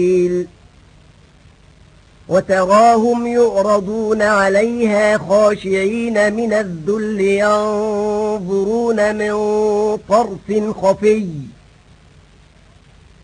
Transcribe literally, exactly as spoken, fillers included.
وتراهم يعرضون عليها خاشعين من الذل ينظرون من طرف خفي